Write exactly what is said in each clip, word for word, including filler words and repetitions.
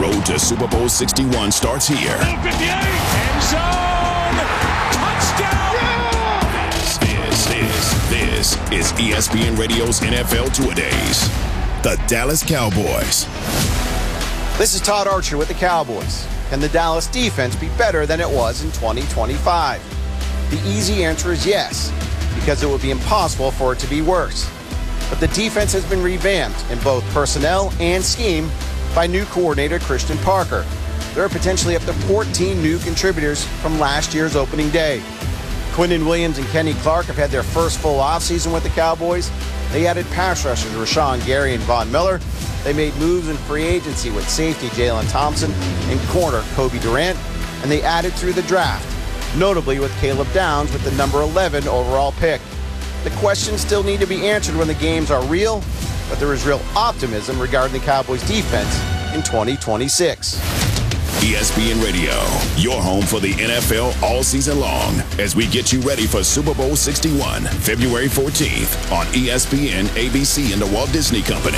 road to Super Bowl sixty-one starts here. End zone! Touchdown! Yeah! This, this, this, this is E S P N Radio's N F L Two-A-Days. The Dallas Cowboys. This is Todd Archer with the Cowboys. Can the Dallas defense be better than it was in twenty twenty-five? The easy answer is yes, because it would be impossible for it to be worse. But the defense has been revamped in both personnel and scheme by new coordinator Christian Parker. There are potentially up to fourteen new contributors from last year's opening day. Quinnen Williams and Kenny Clark have had their first full offseason with the Cowboys. They added pass rushers Rashawn Gary and Von Miller. They made moves in free agency with safety Jalen Thompson and corner Kobe Durant. And they added through the draft, notably with Caleb Downs with the number eleven overall pick. The questions still need to be answered when the games are real, but there is real optimism regarding the Cowboys defense in twenty twenty-six. E S P N Radio, your home for the N F L all season long, as we get you ready for Super Bowl sixty-one, February fourteenth on E S P N, A B C, and the Walt Disney Company.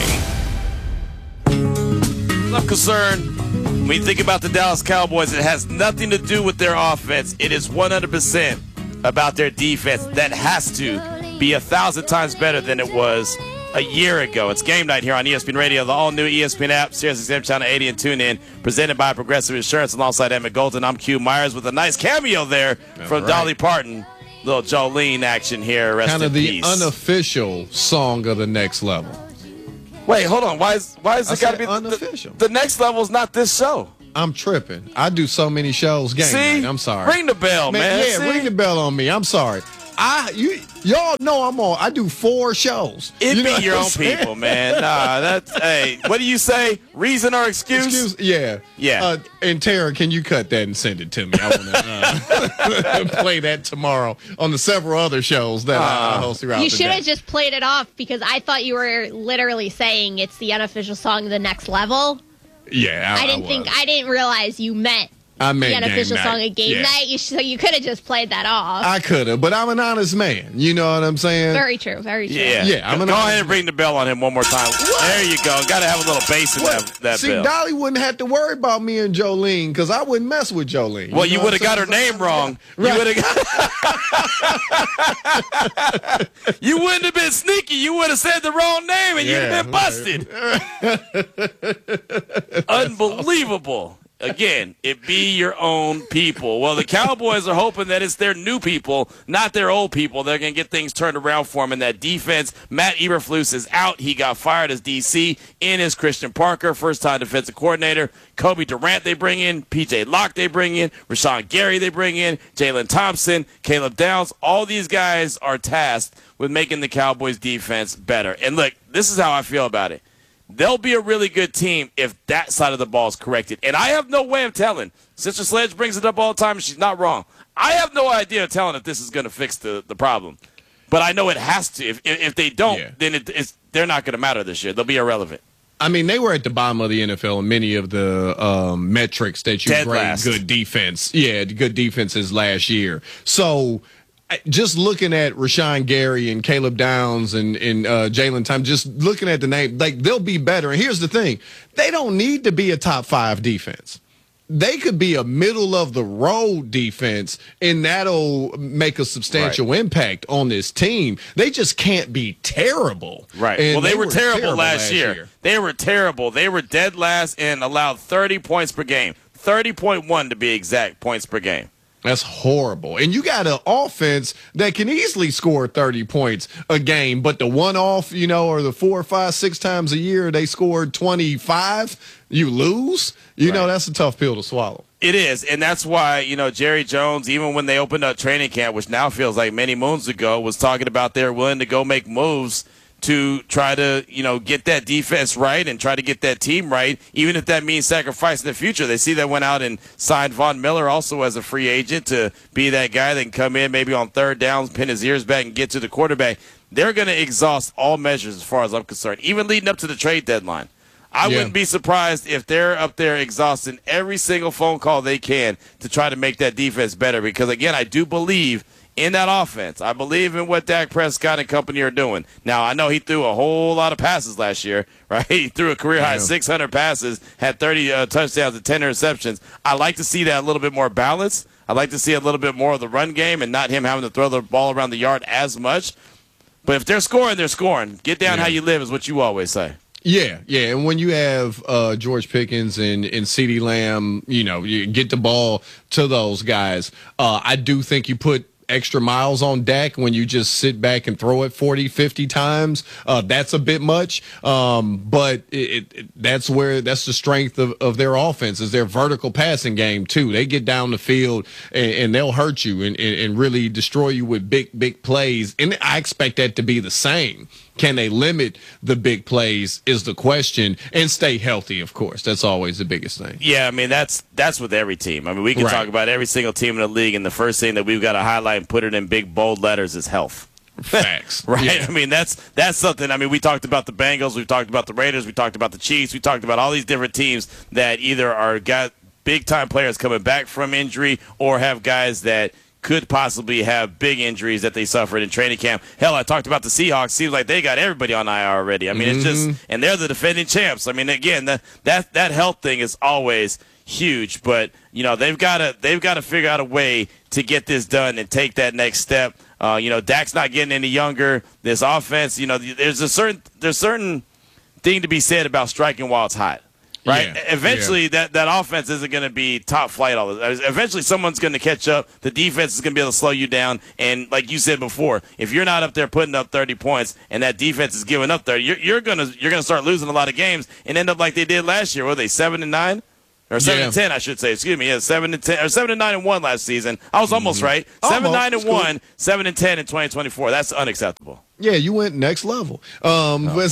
I'm concerned when you think about the Dallas Cowboys, it has nothing to do with their offense. It is one hundred percent about their defense. That has to be a thousand times better than it was a year ago. It's game night here on E S P N Radio, the all-new E S P N app, Sirius X M Channel eighty, and tune in. Presented by Progressive Insurance alongside Emmett Golden. I'm Q Myers with a nice cameo there That's from right. Dolly Parton. Little Jolene action here. Rest Kind of in the peace. unofficial song of the next level. Wait, hold on. Why is why is I it got to said be the- unofficial? The, the next level is not this show. I'm tripping. I do so many shows. Game See? night. I'm sorry. Ring the bell, man. Yeah, See? ring the bell on me. I'm sorry. I you y'all know I'm on. I do four shows. It you be know your what own I'm saying? people, man. Nah, that's hey. What do you say? Reason or excuse? Excuse, yeah, Yeah. Uh, and Tara, can you cut that and send it to me? I want to uh, play that tomorrow on the several other shows that I, I host throughout You the should day. have just played it off because I thought you were literally saying it's the unofficial song of the next level. Yeah, I, I didn't I think was. I didn't realize you meant I meant the unofficial game song night. of game Yeah. night. You so you could have just played that off. I could have, but I'm an honest man. You know what I'm saying? very true. Very true. Yeah, Yeah, I'm Go, an go honest ahead and ring the bell on him one more time. There you go. Got to have a little bass in that, that See, bell. Dolly wouldn't have to worry about me and Jolene because I wouldn't mess with Jolene. Well, you know would have what got her I'm saying? name wrong. Right. You would have. You wouldn't have been sneaky. You would have said the wrong name, and Yeah, you'd have been busted. Unbelievable. Again, it be your own people. Well, the Cowboys are hoping that it's their new people, not their old people. They're going to get things turned around for them in that defense. Matt Eberflus is out. He got fired as D C. In is Christian Parker, first-time defensive coordinator. Kobe Durant they bring in. P J Locke they bring in. Rashawn Gary they bring in. Jalen Thompson, Caleb Downs. All these guys are tasked with making the Cowboys defense better. And look, this is how I feel about it. They'll be a really good team if that side of the ball is corrected. And I have no way of telling. Sister Sledge brings it up all the time, and she's not wrong. I have no idea of telling if this is going to fix the, the problem. But I know it has to. If if, if they don't, Yeah. then it, it's, they're not going to matter this year. They'll be irrelevant. I mean, they were at the bottom of the N F L in many of the um, metrics that you Dead grade last. good defense. Yeah, good defenses last year. So I- just looking at Rashawn Gary and Caleb Downs and, and uh, Jalen Thompson, just looking at the name, like they'll be better. And here's the thing. They don't need to be a top five defense. They could be a middle of the road defense, and that'll make a substantial impact on this team. They just can't be terrible. Right. And well, they, were, terrible, last, year. year. They were terrible. They were dead last and allowed thirty points per game. thirty point one to be exact points per game. That's horrible. And you got an offense that can easily score thirty points a game, but the one off, you know, or the four or five, six times a year they scored twenty-five, you lose. You know, Right. that's a tough pill to swallow. It is, and that's why, you know, Jerry Jones, even when they opened up training camp, which now feels like many moons ago, was talking about they're willing to go make moves to try to, you know, get that defense right and try to get that team right, even if that means sacrifice in the future. They see that went out and signed Von Miller also as a free agent to be that guy that can come in maybe on third downs, pin his ears back, and get to the quarterback. They're going to exhaust all measures as far as I'm concerned, even leading up to the trade deadline. I Yeah. wouldn't be surprised if they're up there exhausting every single phone call they can to try to make that defense better because, again, I do believe in that offense. I believe in what Dak Prescott and company are doing. Now, I know he threw a whole lot of passes last year, right? He threw a career-high yeah. six hundred passes, had thirty uh, touchdowns and ten interceptions. I like to see that a little bit more balanced. I like to see a little bit more of the run game and not him having to throw the ball around the yard as much. But if they're scoring, they're scoring. Get down yeah. how you live is what you always say. Yeah, yeah, and when you have uh, George Pickens and, and CeeDee Lamb, you know, you get the ball to those guys. Uh, I do think you put extra miles on Dak when you just sit back and throw it forty, fifty times. Uh, that's a bit much, um, but it, it, that's where that's the strength of, of their offense is their vertical passing game, too. They get down the field and, and they'll hurt you and, and, and really destroy you with big, big plays. And I expect that to be the same. Can they limit the big plays is the question, and stay healthy, of course. That's always the biggest thing. Yeah, I mean, that's that's with every team. I mean, we can right. talk about every single team in the league, and the first thing that we've got to highlight and put it in big, bold letters is health. Facts. right? Yeah. I mean, that's that's something. I mean, we talked about the Bengals. We've talked about the Raiders. We talked about the Chiefs. We talked about all these different teams that either are got big-time players coming back from injury or have guys that – could possibly have big injuries that they suffered in training camp. Hell, I talked about the Seahawks. Seems like they got everybody on I R already. I mean, mm-hmm. it's just, and they're the defending champs. I mean, again, that that that health thing is always huge. But you know, they've got to they've got to figure out a way to get this done and take that next step. Uh, you know, Dak's not getting any younger. This offense, you know, there's a certain there's certain thing to be said about striking while it's hot. Right. Yeah, Eventually, yeah. that, that offense isn't going to be top flight all the time. Eventually, someone's going to catch up. The defense is going to be able to slow you down. And like you said before, if you're not up there putting up thirty points and that defense is giving up thirty, you're, you're going to you're going to start losing a lot of games and end up like they did last year. Were they seven and nine? Or seven yeah. and ten, I should say. Excuse me. Yeah, seven and ten, or seven and nine and one last season. I was almost mm-hmm. right. Seven almost. nine and That's one, cool. seven and ten in twenty twenty four. That's unacceptable. Yeah, you went next level. Um, oh.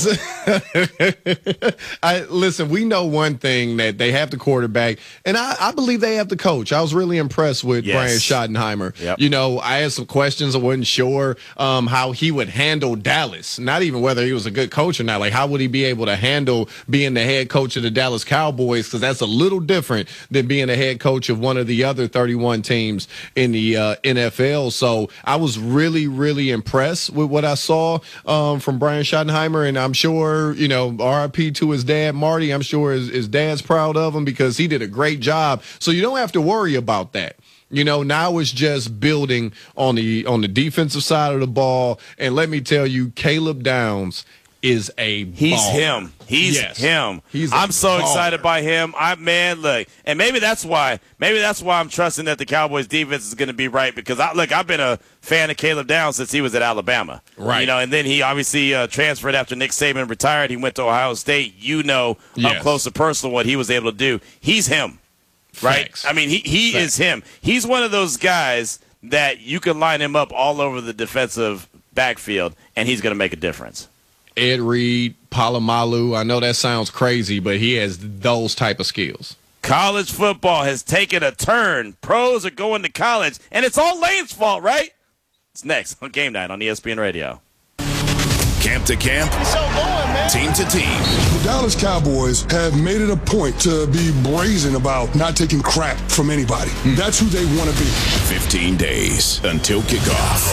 I listen. We know one thing that they have the quarterback, and I, I believe they have the coach. I was really impressed with yes. Brian Schottenheimer. Yep. You know, I had some questions. I wasn't sure um, how he would handle Dallas. Not even whether he was a good coach or not. Like, how would he be able to handle being the head coach of the Dallas Cowboys? Because that's a little different than being the head coach of one of the other thirty-one teams in the uh, N F L. So I was really, really impressed with what I saw. Um, from Brian Schottenheimer, and I'm sure, you know, R I P to his dad, Marty, I'm sure his, his dad's proud of him because he did a great job. So you don't have to worry about that. You know, now it's just building on the on the defensive side of the ball. And let me tell you, Caleb Downs is a He's baller. him. He's yes. him. He's I'm so baller. excited by him. I man, look, and maybe that's why. Maybe that's why I'm trusting that the Cowboys defense is going to be right because I look. I've been a fan of Caleb Downs since he was at Alabama. Right. You know, and then he obviously uh, transferred after Nick Saban retired. He went to Ohio State. You know, yes. up close and personal what he was able to do. He's him. Right. Facts. I mean, he he Facts. is him. He's one of those guys that you can line him up all over the defensive backfield, and he's going to make a difference. Ed Reed, Palomalu. I know that sounds crazy, but he has those type of skills. College football has taken a turn. Pros are going to college, and it's all Lane's fault, right? It's next on Game Night on E S P N Radio. Camp to camp, team to team. The Dallas Cowboys have made it a point to be brazen about not taking crap from anybody. Mm. That's who they want to be. fifteen days until kickoff.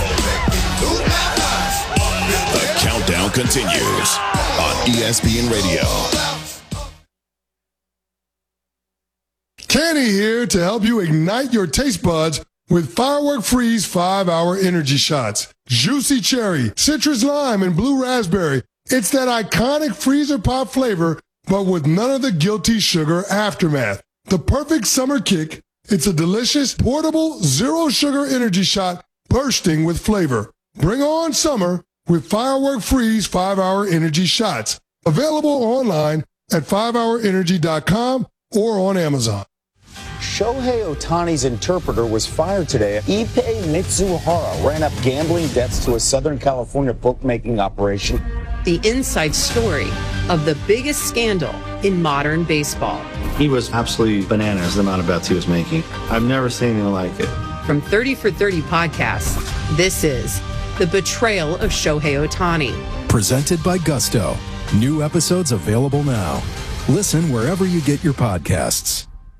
The countdown continues on E S P N Radio. Kenny here to help you ignite your taste buds with Firework Freeze five hour energy shots. Juicy cherry, citrus lime, and blue raspberry. It's that iconic freezer pop flavor, but with none of the guilty sugar aftermath. The perfect summer kick. It's a delicious, portable, zero sugar energy shot bursting with flavor. Bring on summer with Firework Freeze five hour energy shots. Available online at five hour energy dot com or on Amazon. Shohei Ohtani's interpreter was fired today. Ippei Mitsuhara ran up gambling debts to a Southern California bookmaking operation. The inside story of the biggest scandal in modern baseball. He was absolutely bananas, the amount of bets he was making. I've never seen anything like it. From thirty for thirty podcasts, this is The Betrayal of Shohei Ohtani. Presented by Gusto. New episodes available now. Listen wherever you get your podcasts.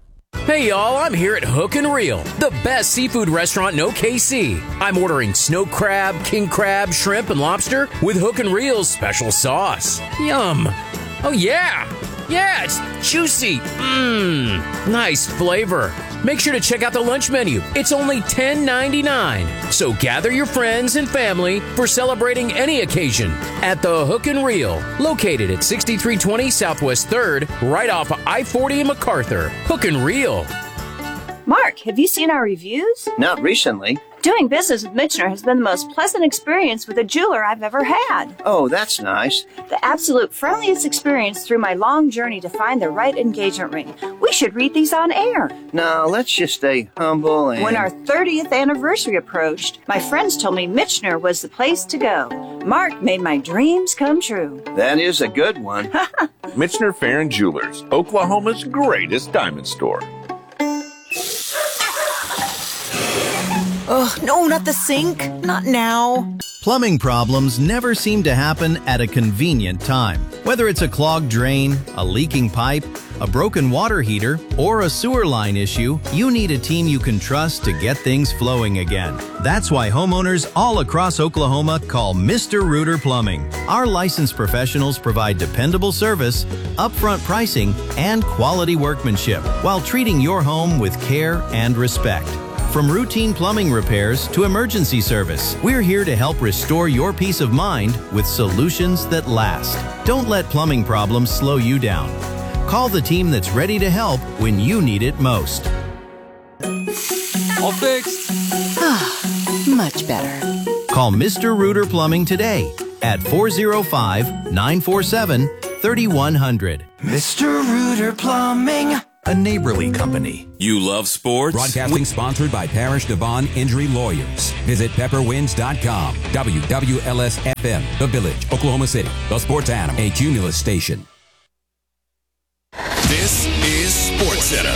Hey y'all, I'm here at Hook and Reel, the best seafood restaurant in O K C. I'm ordering snow crab, king crab, shrimp, and lobster with Hook and Reel's special sauce. Yum. Oh yeah. Yeah, it's juicy. Mmm. Nice flavor. Make sure to check out the lunch menu. It's only ten ninety-nine. So gather your friends and family for celebrating any occasion at the Hook and Reel, located at sixty-three twenty Southwest third, right off of I forty in MacArthur. Hook and Reel. Mark, have you seen our reviews? Not recently. Doing business with Michener has been the most pleasant experience with a jeweler I've ever had. Oh, that's nice. The absolute friendliest experience through my long journey to find the right engagement ring. We should read these on air. No, let's just stay humble and... When our thirtieth anniversary approached, my friends told me Michener was the place to go. Mark made my dreams come true. That is a good one. Michener Farron Jewelers, Oklahoma's greatest diamond store. Ugh, no, not the sink. Not now. Plumbing problems never seem to happen at a convenient time. Whether it's a clogged drain, a leaking pipe, a broken water heater, or a sewer line issue, you need a team you can trust to get things flowing again. That's why homeowners all across Oklahoma call Mister Rooter Plumbing. Our licensed professionals provide dependable service, upfront pricing, and quality workmanship while treating your home with care and respect. From routine plumbing repairs to emergency service, we're here to help restore your peace of mind with solutions that last. Don't let plumbing problems slow you down. Call the team that's ready to help when you need it most. All fixed. Much better. Call Mister Rooter Plumbing today at four oh five, nine four seven, three one zero zero. Mister Rooter Plumbing. A neighborly company. You love sports? Broadcasting sponsored by Parish Devon Injury Lawyers. Visit pepper winds dot com. W W L S F M, The Village, Oklahoma City. The Sports Animal, a Cumulus station. This is Sports Center.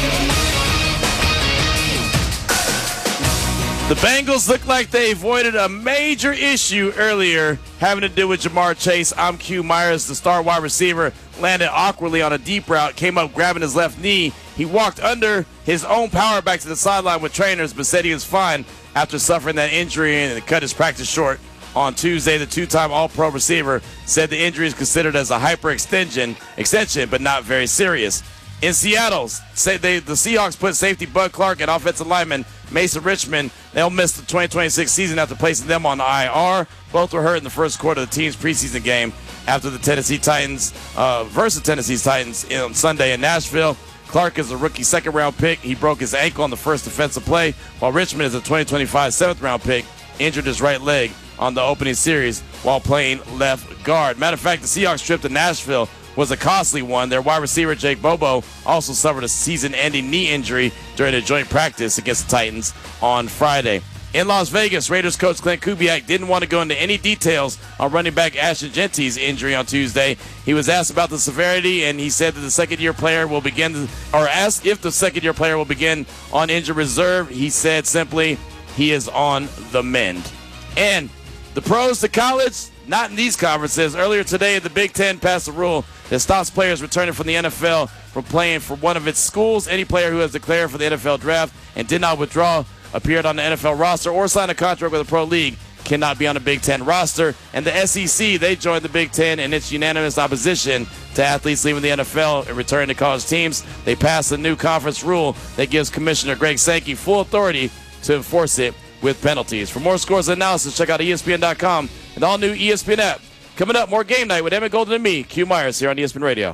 The Bengals look like they avoided a major issue earlier having to do with Jamar Chase. I'm Q Myers, the star wide receiver, landed awkwardly on a deep route, came up grabbing his left knee. He walked under his own power back to the sideline with trainers, but said he was fine after suffering that injury and cut his practice short on Tuesday. The two-time All-Pro receiver said the injury is considered as a hyperextension, extension, but not very serious. In Seattle, say they, the Seahawks put safety Bud Clark and offensive lineman Mason Richmond. They'll miss the twenty twenty-six season after placing them on the I R. Both were hurt in the first quarter of the team's preseason game after the Tennessee Titans uh, versus Tennessee Titans on Sunday in Nashville. Clark is a rookie second-round pick. He broke his ankle on the first defensive play, while Richmond is a twenty twenty-five seventh-round pick, injured his right leg on the opening series while playing left guard. Matter of fact, the Seahawks trip to Nashville was a costly one. Their wide receiver, Jake Bobo, also suffered a season-ending knee injury during a joint practice against the Titans on Friday. In Las Vegas, Raiders coach Glenn Kubiak didn't want to go into any details on running back Ashton Genty's injury on Tuesday. He was asked about the severity, and he said that the second-year player will begin, or asked if the second-year player will begin on injured reserve. He said simply, he is on the mend. And the pros to college, not in these conferences. Earlier today, the Big Ten passed a rule that stops players returning from the N F L from playing for one of its schools. Any player who has declared for the N F L draft and did not withdraw, appeared on the N F L roster, or signed a contract with a pro league cannot be on the Big Ten roster. And the S E C, they joined the Big Ten in its unanimous opposition to athletes leaving the N F L and returning to college teams. They passed a new conference rule that gives Commissioner Greg Sankey full authority to enforce it with penalties. For more scores and analysis, check out E S P N dot com and the all-new E S P N app. Coming up, more Game Night with Emmett Golden and me, Q Myers, here on E S P N Radio.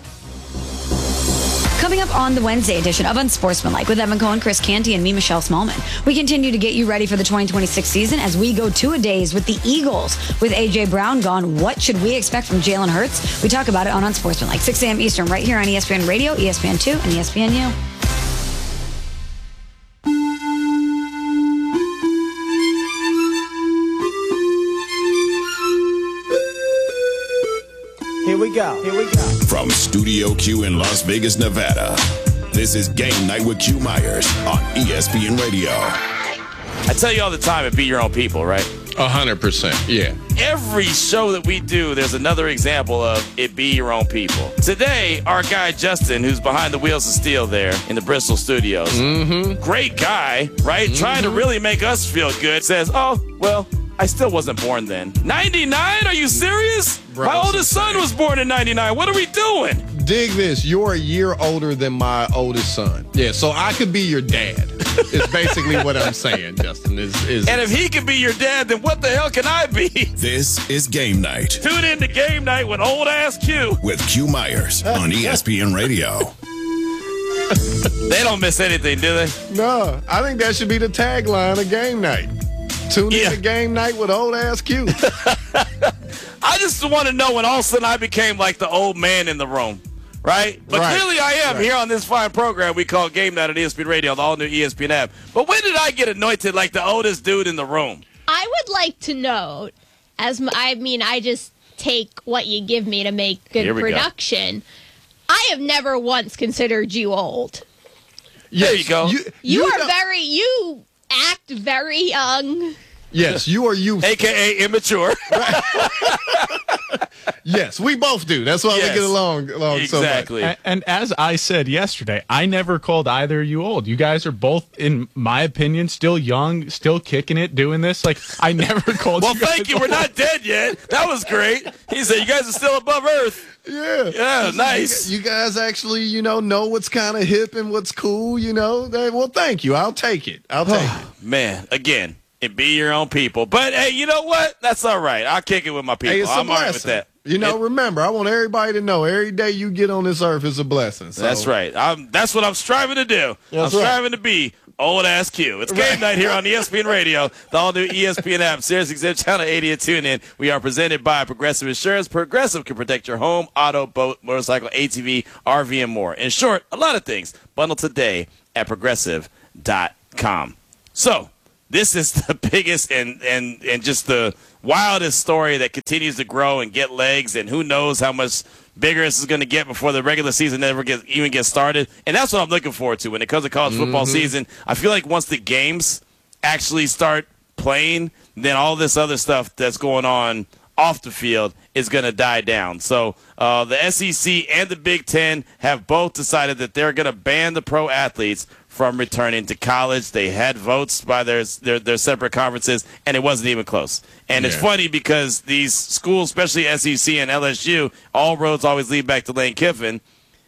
Coming up on the Wednesday edition of Unsportsmanlike with Evan Cohen, Chris Canty, and me, Michelle Smallman. We continue to get you ready for the twenty twenty-six season as we go two-a-days with the Eagles. With A J. Brown gone, what should we expect from Jalen Hurts? We talk about it on Unsportsmanlike, six a.m. Eastern, right here on E S P N Radio, E S P N two, and E S P N U. Here we go. Here we go. From Studio Q in Las Vegas, Nevada, this is Game Night with Q Myers on E S P N Radio. I tell you all the time, it be your own people, right? A hundred percent, yeah. Every show that we do, there's another example of it be your own people. Today, our guy Justin, who's behind the wheels of steel there in the Bristol studios, mm-hmm. great guy, right? Mm-hmm. Trying to really make us feel good. Says, oh, well, I still wasn't born then. ninety-nine? Are you serious? Bro, my oldest son was born in ninety-nine. What are we doing? Dig this. You're a year older than my oldest son. Yeah, so I could be your dad. Is basically what I'm saying, Justin. Is, is And if he can be your dad, then what the hell can I be? This is Game Night. Tune in to Game Night with Old Ass Q. With Q Myers on E S P N Radio. They don't miss anything, do they? No, I think that should be the tagline of Game Night. Tune yeah. in to Game Night with Old Ass Q. I just want to know when all of a sudden I became like the old man in the room. Right? But right. clearly I am right. here on this fine program we call Game Night on E S P N Radio, the all-new E S P N app. But when did I get anointed like the oldest dude in the room? I would like to note, as m- I mean, I just take what you give me to make good production. Go. I have never once considered you old. Yes, there you go. You, you, you are very, you act very young. Yes, you are youthful. A K A immature. Yes, we both do. That's why yes. we get along, along exactly. so much. And, and as I said yesterday, I never called either of you old. You guys are both, in my opinion, still young, still kicking it, doing this. Like, I never called well, you guys thank you. old. We're not dead yet. That was great. He said, you guys are still above Earth. Yeah. Yeah, nice. You, you guys actually, you know, know what's kind of hip and what's cool, you know. Well, thank you. I'll take it. I'll take it. Man, again. It be your own people. But, hey, you know what? That's all right. I'll kick it with my people. Hey, it's I'm a all right with that. You know, it, remember, I want everybody to know every day you get on this earth is a blessing. So. That's right. I'm, that's what I'm striving to do. That's I'm right. striving to be old ass Q. It's Game right. Night here on E S P N Radio, the all-new E S P N app, Sirius X M Channel eighty, and tune in. We are presented by Progressive Insurance. Progressive can protect your home, auto, boat, motorcycle, A T V, R V, and more. In short, a lot of things. Bundle today at progressive dot com. So, this is the biggest and, and, and just the wildest story that continues to grow and get legs, and who knows how much bigger this is going to get before the regular season ever gets, even gets started. And that's what I'm looking forward to when it comes to college football mm-hmm. season. I feel like once the games actually start playing, then all this other stuff that's going on off the field is going to die down. So uh, the S E C and the Big Ten have both decided that they're going to ban the pro athletes from returning to college. They had votes by their their, their separate conferences, and it wasn't even close. And yeah. it's funny because these schools, especially S E C and L S U, all roads always lead back to Lane Kiffin.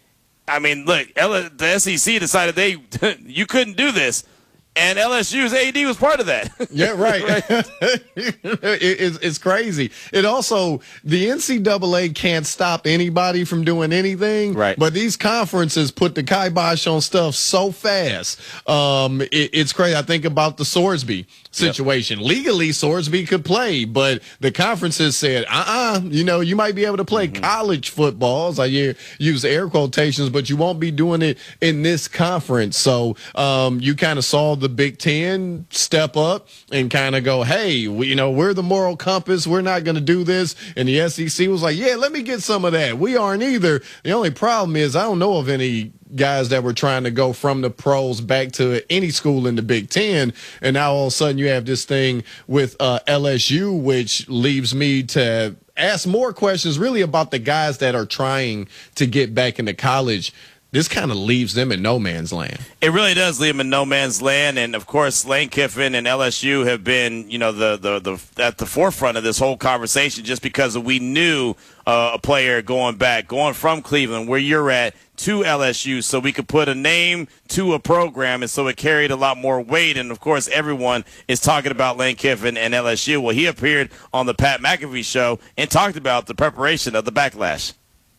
I mean, look, L- the S E C decided they you couldn't do this. And L S U's A D was part of that. Yeah, right. right. it, it's, it's crazy. It also, the N C double A can't stop anybody from doing anything. Right. But these conferences put the kibosh on stuff so fast. Um, it, it's crazy. I think about the Sorsby situation. Yep. Legally, Sorsby could play, but the conferences said, uh-uh, you know, you might be able to play mm-hmm. college footballs. I use air quotations, but you won't be doing it in this conference. So um, you kind of saw the Big Ten step up and kind of go, hey, we, you know, we're the moral compass. We're not going to do this. And the S E C was like, yeah, let me get some of that. We aren't either. The only problem is I don't know of any guys that were trying to go from the pros back to any school in the Big Ten. And now all of a sudden you have this thing with uh, L S U, which leaves me to ask more questions really about the guys that are trying to get back into college. This kind of leaves them in no man's land. It really does leave them in no man's land. And, of course, Lane Kiffin and L S U have been, you know, the the, the at the forefront of this whole conversation just because we knew uh, a player going back, going from Cleveland, where you're at, to L S U, so we could put a name to a program, and so it carried a lot more weight. And, of course, everyone is talking about Lane Kiffin and L S U. Well, he appeared on the Pat McAfee show and talked about the preparation of the backlash.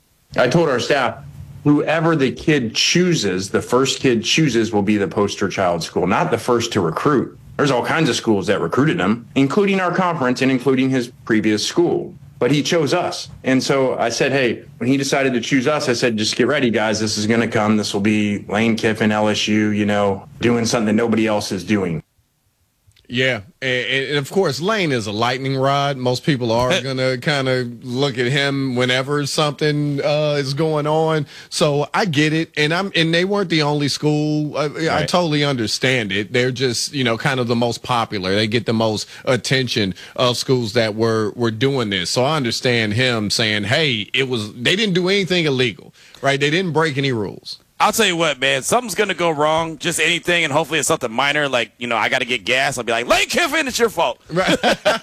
I told our staff, whoever the kid chooses, the first kid chooses will be the poster child school, not the first to recruit. There's all kinds of schools that recruited him, including our conference and including his previous school. But he chose us. And so I said, hey, when he decided to choose us, I said, just get ready, guys. This is going to come. This will be Lane Kiffin, L S U, you know, doing something that nobody else is doing. Yeah, and, and of course, Lane is a lightning rod. Most people are going to kind of look at him whenever something uh, is going on. So I get it, and I'm and they weren't the only school. I, right. I totally understand it. They're just you know kind of the most popular. They get the most attention of schools that were were doing this. So I understand him saying, "Hey, it was they didn't do anything illegal, right? They didn't break any rules." I'll tell you what, man, something's going to go wrong, just anything, and hopefully it's something minor, like, you know, I got to get gas. I'll be like, Lane Kiffin, it's your fault. Right.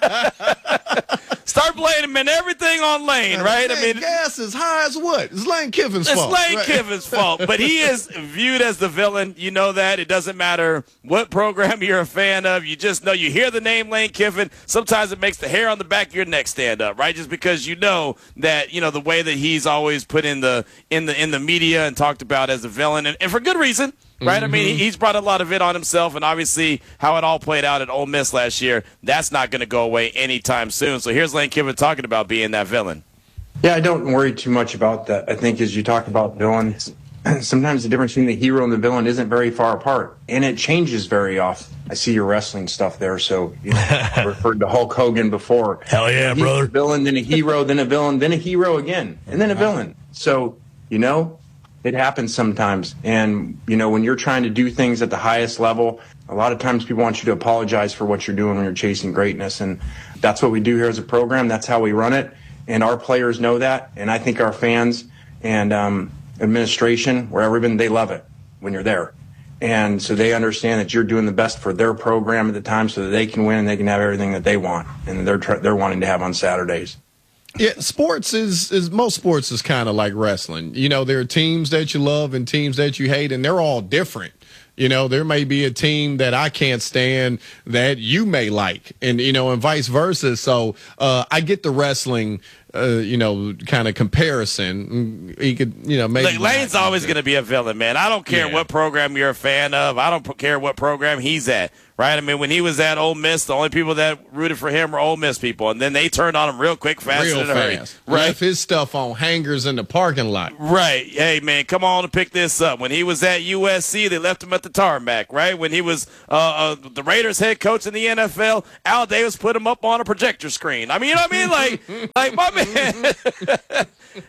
Start blaming everything on Lane, right? Man, I mean, gas is high as what? It's Lane Kiffin's it's fault. It's Lane right? Kiffin's fault, but he is viewed as the villain. You know that. It doesn't matter what program you're a fan of. You just know you hear the name Lane Kiffin. Sometimes it makes the hair on the back of your neck stand up, right? Just because you know that, you know, the way that he's always put in the in the in the media and talked about as a villain, and, and for good reason. Right? Mm-hmm. I mean, he's brought a lot of it on himself, and obviously how it all played out at Ole Miss last year, that's not going to go away anytime soon. So here's Lane Kiffin talking about being that villain. Yeah, I don't worry too much about that. I think as you talk about villains, sometimes the difference between the hero and the villain isn't very far apart, and it changes very often. I see your wrestling stuff there, so you know, I referred to Hulk Hogan before. Hell yeah, He's brother. A villain, then a hero, then a villain, then a hero again, and then a villain. So, you know, it happens sometimes. And, you know, when you're trying to do things at the highest level, a lot of times people want you to apologize for what you're doing when you're chasing greatness. And that's what we do here as a program. That's how we run it. And our players know that. And I think our fans and um, administration, wherever been, they love it when you're there. And so they understand that you're doing the best for their program at the time so that they can win and they can have everything that they want and they're tr- they're wanting to have on Saturdays. Yeah, sports is, is most sports is kind of like wrestling. You know, there are teams that you love and teams that you hate, and they're all different. You know, there may be a team that I can't stand that you may like, and, you know, and vice versa. So uh, I get the wrestling, uh, you know, kind of comparison. He could, you know, maybe. Like, Lane's always going to be a villain, man. I don't care yeah. what program you're a fan of. I don't care what program he's at. Right? I mean, when he was at Ole Miss, the only people that rooted for him were Ole Miss people, and then they turned on him real quick, fast, real in a hurry. fast. Right? Left his stuff on hangers in the parking lot. Right. Hey, man, come on and pick this up. When he was at U S C, they left him at the tarmac. Right? When he was uh, uh, the Raiders head coach in the N F L, Al Davis put him up on a projector screen. I mean, you know what I mean? Like, like my man.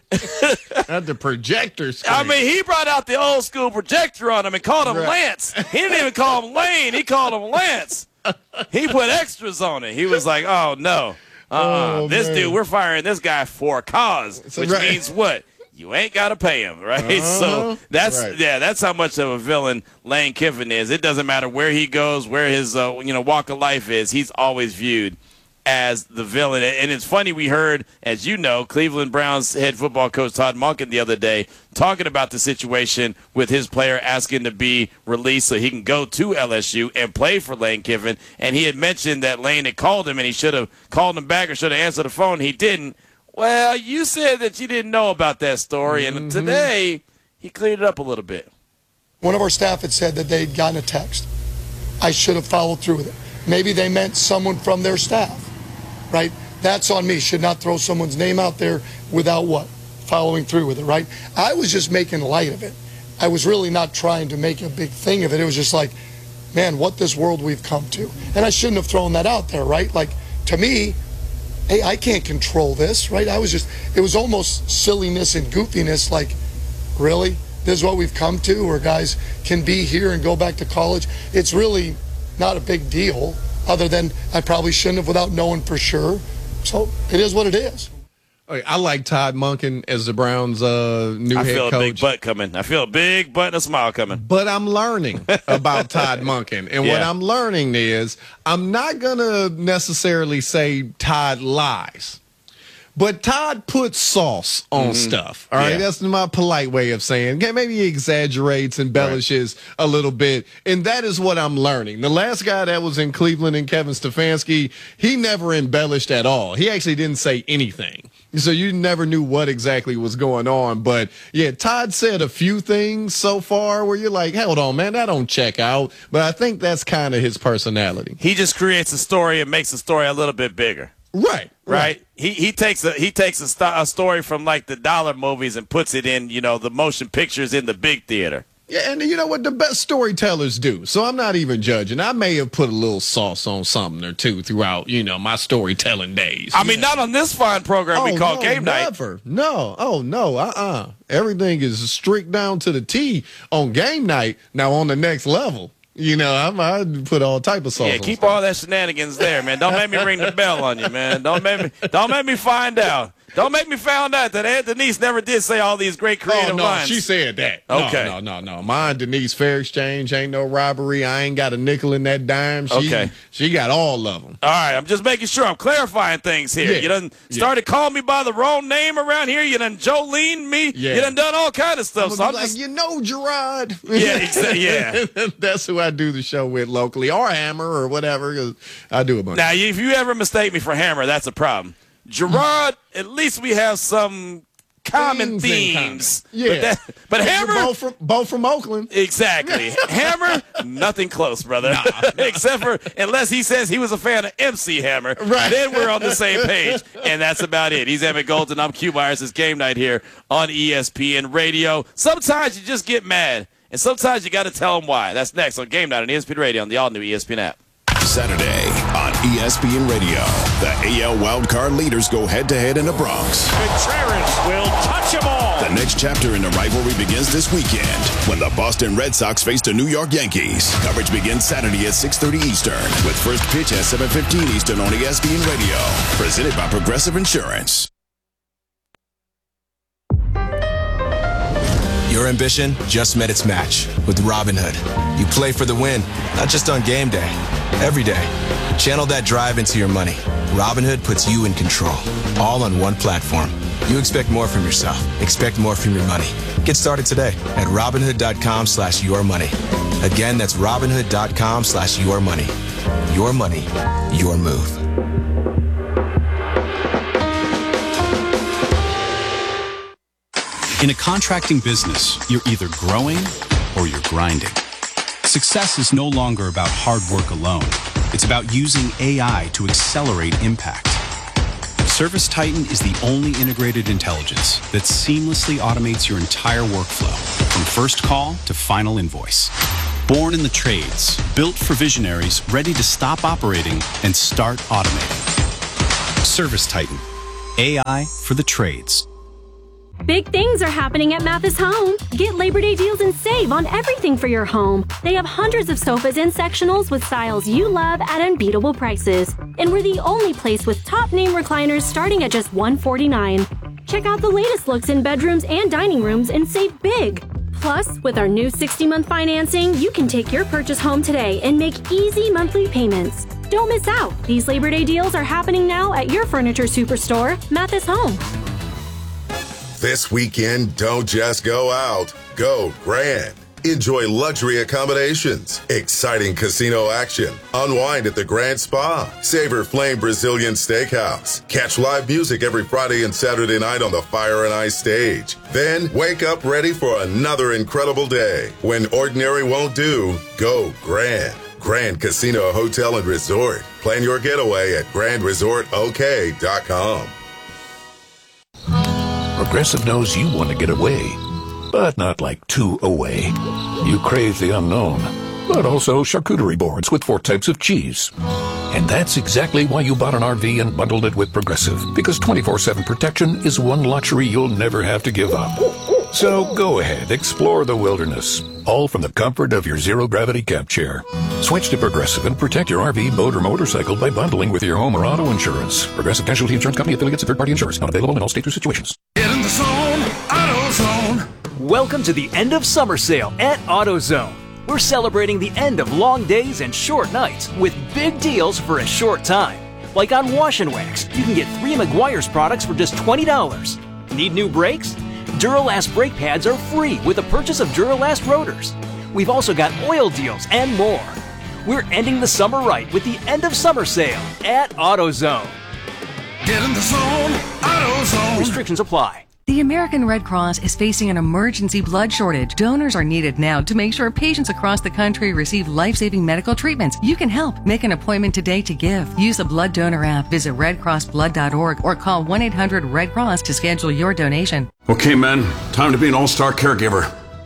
At the projector screen. I mean, he brought out the old school projector on him and called him right. Lance. He didn't even call him Lane. He called him Lance. He put extras on it. He was like, oh, no. Uh-uh. Oh, this man. dude, we're firing this guy for a cause, which right. means what? You ain't got to pay him, right? Uh-huh. So that's right. yeah, that's how much of a villain Lane Kiffin is. It doesn't matter where he goes, where his uh, you know walk of life is. He's always viewed as the villain. And it's funny, we heard, as you know, Cleveland Browns head football coach Todd Monken the other day talking about the situation with his player asking to be released so he can go to L S U and play for Lane Kiffin. And he had mentioned that Lane had called him and he should have called him back or should have answered the phone. He didn't. Well, you said that you didn't know about that story, and mm-hmm. today he cleared it up a little bit. One of our staff had said that they'd gotten a text. I should have followed through with it. Maybe they meant someone from their staff. Right? That's on me. Should not throw someone's name out there without what? Following through with it, right? I was just making light of it. I was really not trying to make a big thing of it. It was just like, man, what this world we've come to. And I shouldn't have thrown that out there, right? Like, to me, hey, I can't control this, right? I was just, it was almost silliness and goofiness, like, really? This is what we've come to, where guys can be here and go back to college. It's really not a big deal. Other than I probably shouldn't have without knowing for sure. So it is what it is. I like Todd Monken as the Browns' uh, new I head coach. I feel a big butt coming. I feel a big butt and a smile coming. But I'm learning about Todd Monken. And yeah. what I'm learning is I'm not going to necessarily say Todd lies. But Todd puts sauce on mm-hmm. stuff. All right, yeah. That's my polite way of saying. Maybe he exaggerates, embellishes right. a little bit, and that is what I'm learning. The last guy that was in Cleveland, and Kevin Stefanski, he never embellished at all. He actually didn't say anything, so you never knew what exactly was going on. But yeah, Todd said a few things so far where you're like, hold on, man, that don't check out. But I think that's kind of his personality. He just creates a story and makes the story a little bit bigger. Right, right. Right. He he takes a he takes a, st- a story from like the dollar movies and puts it in, you know, the motion pictures in the big theater. Yeah, and you know what? The best storytellers do. So I'm not even judging. I may have put a little sauce on something or two throughout, you know, my storytelling days. I mean, know? Not on this fine program oh, we call no, Game Night. Never. No. Oh, no. Uh-uh. Everything is strict down to the T on Game Night. Now on the next level. You know, I'm, I put all type of sauce. Yeah, on keep stuff. all that shenanigans there, man. Don't make me ring the bell on you, man. Don't make me. Don't make me find out. Don't make me find out that Aunt Denise never did say all these great creative oh, no, lines. She said that. Okay. No, no, no, no. Mine, Denise, fair exchange, ain't no robbery. I ain't got a nickel in that dime. She, okay. She got all of them. All right, I'm just making sure I'm clarifying things here. Yeah. You done yeah. started calling me by the wrong name around here. You done Jolene me. Yeah. You done done all kind of stuff. I'm So I'm like, just... you know, Gerard. Yeah, exactly. Yeah. That's who I do the show with locally, or Hammer, or whatever. 'Cause I do a bunch. Now, if you ever mistake me for Hammer, that's a problem. Gerard, at least we have some common themes. Yeah. But, that, but Hammer. Both from, both from Oakland. Exactly. Hammer, nothing close, brother. Nah, nah. Except for, unless he says he was a fan of M C Hammer. Right. Then we're on the same page. And that's about it. He's Emmett Golden. I'm Q Myers. It's Game Night here on E S P N Radio. Sometimes you just get mad. And sometimes you got to tell them why. That's next on Game Night on E S P N Radio on the all-new E S P N app. Saturday on E S P N Radio, the A L wildcard leaders go head-to-head in the Bronx. Contreras will touch them all. The next chapter in the rivalry begins this weekend when the Boston Red Sox face the New York Yankees. Coverage begins Saturday at six thirty Eastern with first pitch at seven fifteen Eastern on E S P N Radio. Presented by Progressive Insurance. Your ambition just met its match with Robinhood. You play for the win, not just on game day, every day. Channel that drive into your money. Robinhood puts you in control, all on one platform. You expect more from yourself. Expect more from your money. Get started today at Robinhood.com slash your money. Again, that's Robinhood.com slash your money. Your money, your move. In a contracting business, you're either growing or you're grinding. Success is no longer about hard work alone. It's about using A I to accelerate impact. ServiceTitan is the only integrated intelligence that seamlessly automates your entire workflow, from first call to final invoice. Born in the trades, built for visionaries ready to stop operating and start automating. ServiceTitan, A I for the trades. Big things are happening at Mathis Home. Get Labor Day deals and save on everything for your home. They have hundreds of sofas and sectionals with styles you love at unbeatable prices. And we're the only place with top name recliners starting at just one hundred forty-nine dollars. Check out the latest looks in bedrooms and dining rooms and save big. Plus, with our new sixty month financing, you can take your purchase home today and make easy monthly payments. Don't miss out. These Labor Day deals are happening now at your furniture superstore, Mathis Home. This weekend, don't just go out. Go grand. Enjoy luxury accommodations, exciting casino action, unwind at the Grand Spa, savor Flame Brazilian Steakhouse, catch live music every Friday and Saturday night on the Fire and Ice stage. Then wake up ready for another incredible day. When ordinary won't do, go grand. Grand Casino Hotel and Resort. Plan your getaway at grand resort o k dot com. Progressive knows you want to get away, but not like too away. You crave the unknown, but also charcuterie boards with four types of cheese. And that's exactly why you bought an R V and bundled it with Progressive, because twenty-four seven protection is one luxury you'll never have to give up. So go ahead, explore the wilderness, all from the comfort of your zero-gravity camp chair. Switch to Progressive and protect your R V, boat, or motorcycle by bundling with your home or auto insurance. Progressive Casualty Insurance Company affiliates and third-party insurers. Not available in all states or situations. Get in the zone, AutoZone. Welcome to the end of summer sale at AutoZone. We're celebrating the end of long days and short nights with big deals for a short time. Like on Wash and Wax, you can get three Meguiar's products for just twenty dollars. Need new brakes? Duralast brake pads are free with the purchase of Duralast rotors. We've also got oil deals and more. We're ending the summer right with the end of summer sale at AutoZone. Get in the zone, AutoZone. Restrictions apply. The American Red Cross is facing an emergency blood shortage. Donors are needed now to make sure patients across the country receive life-saving medical treatments. You can help. Make an appointment today to give. Use the Blood Donor app, visit red cross blood dot org, or call one eight hundred red cross to schedule your donation. Okay, men, time to be an all-star caregiver.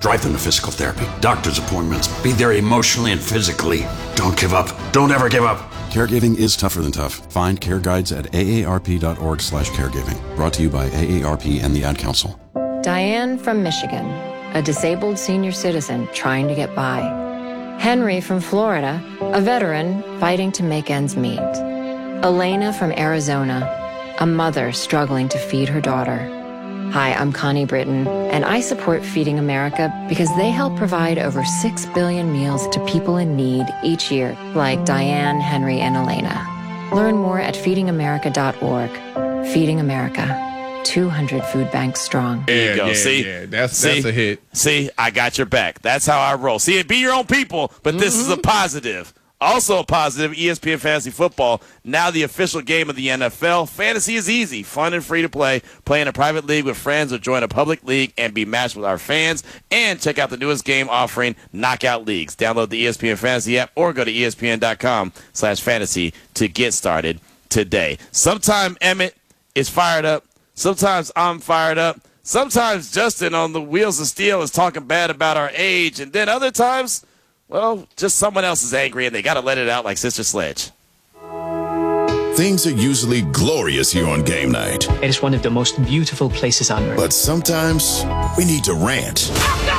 Drive them to physical therapy, doctor's appointments. Be there emotionally and physically. Don't give up. Don't ever give up. Caregiving is tougher than tough. Find care guides at A A R P dot org slash caregiving. Brought to you by A A R P and the Ad Council. Diane from Michigan, a disabled senior citizen trying to get by. Henry from Florida, a veteran fighting to make ends meet. Elena from Arizona, a mother struggling to feed her daughter. Hi, I'm Connie Britton, and I support Feeding America because they help provide over six billion meals to people in need each year, like Diane, Henry, and Elena. Learn more at feeding america dot org. Feeding America, two hundred food banks strong. There you go. Yeah, see, yeah, that's see, that's a hit. See, I got your back. That's how I roll. See, it be your own people, but mm-hmm. this is a positive. Also a positive, E S P N Fantasy Football, now the official game of the N F L. Fantasy is easy, fun and free to play. Play in a private league with friends or join a public league and be matched with our fans. And check out the newest game offering, Knockout Leagues. Download the E S P N Fantasy app or go to E S P N dot com slash fantasy to get started today. Sometimes Emmett is fired up. Sometimes I'm fired up. Sometimes Justin on the Wheels of Steel is talking bad about our age. And then other times, well, just someone else is angry and they got to let it out like Sister Sledge. Things are usually glorious here on game night. It is one of the most beautiful places on earth. But sometimes we need to rant.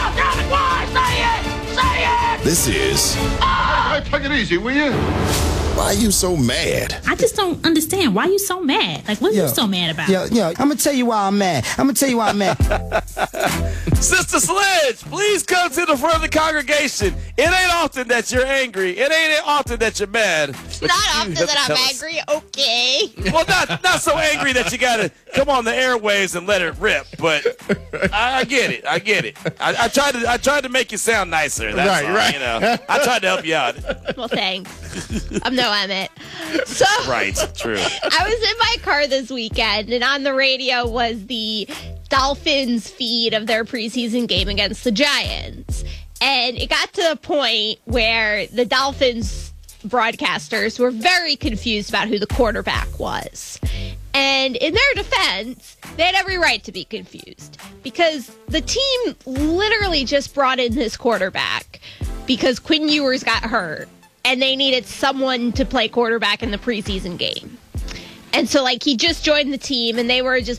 Say it! Say it! This is... Hey, take it easy, will you? Why are you so mad? I just don't understand. Why are you so mad? Like, what are yo, you so mad about? Yo, yo, I'm going to tell you why I'm mad. I'm going to tell you why I'm mad. Sister Sledge, please come to the front of the congregation. It ain't often that you're angry. It ain't often that you're mad. It's not often that I'm angry. Okay. Well, not not so angry that you got to come on the airwaves and let it rip. But I, I get it. I get it. I, I tried to I tried to make you sound nicer. That's right, all, right. You know, I tried to help you out. Well, thanks. I'm no Emmett. So right, true. I was in my car this weekend, and on the radio was the Dolphins feed of their preseason game against the Giants. And it got to a point where the Dolphins broadcasters were very confused about who the quarterback was. And in their defense, they had every right to be confused because the team literally just brought in this quarterback because Quinn Ewers got hurt and they needed someone to play quarterback in the preseason game. And so, like, he just joined the team and they were just